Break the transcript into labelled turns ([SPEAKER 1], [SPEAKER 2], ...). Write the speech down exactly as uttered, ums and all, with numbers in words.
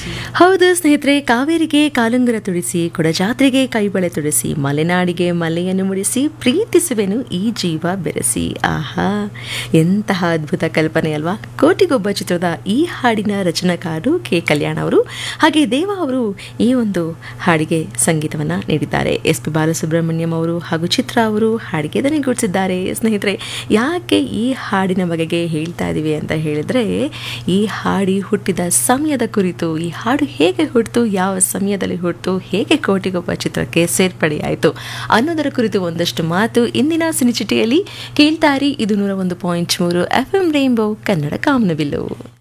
[SPEAKER 1] ಹೌದು ಸ್ನೇಹಿತರೆ, ಕಾವೇರಿಗೆ ಕಾಲುಂಗುರ ತುಡಿಸಿ, ಕೊಡಜಾತ್ರೆಗೆ ಕೈಬಳೆ ತುಡಿಸಿ, ಮಲೆನಾಡಿಗೆ ಮಲೆಯನ್ನು ಮುಡಿಸಿ, ಪ್ರೀತಿಸುವೆನು ಈ ಜೀವ ಬೆರೆಸಿ. ಆಹಾ, ಎಂತಹ ಅದ್ಭುತ ಕಲ್ಪನೆ ಅಲ್ವಾ. ಕೋಟಿಗೊಬ್ಬ ಚಿತ್ರದ ಈ ಹಾಡಿನ ರಚನಾಕಾರರು ಕೆ ಕಲ್ಯಾಣ್ ಅವರು, ಹಾಗೆ ದೇವ ಅವರು ಈ ಒಂದು ಹಾಡಿಗೆ ಸಂಗೀತವನ್ನು ನೀಡಿದ್ದಾರೆ. ಎಸ್ ಪಿ ಬಾಲಸುಬ್ರಹ್ಮಣ್ಯಂ ಅವರು ಹಾಗೂ ಚಿತ್ರ ಅವರು ಹಾಡಿಗೆ ದನಿಗೂಡಿಸಿದ್ದಾರೆ. ಸ್ನೇಹಿತರೆ, ಯಾಕೆ ಈ ಹಾಡಿನ ಬಗೆಗೆ ಹೇಳ್ತಾ ಇದ್ದೀವಿ ಅಂತ ಹೇಳಿದರೆ, ಈ ಹಾಡಿ ಹುಟ್ಟಿದ ಸಮಯದ ಕುರಿತು, ಈ ಹಾಡು ಹೇಗೆ ಹುಟ್ಟಿತು, ಯಾವ ಸಮಯದಲ್ಲಿ ಹುಟ್ಟಿತು, ಹೇಗೆ ಕೋಟಿಗೊಬ್ಬ ಚಿತ್ರಕ್ಕೆ ಸೇರ್ಪಡೆಯಾಯಿತು ಅನ್ನೋದರ ಕುರಿತು ಒಂದಷ್ಟು ಮಾತು ಇಂದಿನ ಸಿನಿಚಿಟಿಯಲ್ಲಿ ಕೇಳ್ತಾರಿ. ಇದು ನೂರ ಒಂದು ಪಾಯಿಂಟ್ ಮೂರು ಎಫ್ ಎಂ ರೈನ್ಬೋ ಕನ್ನಡ ಕಾಮನಬಿಲ್ಲು.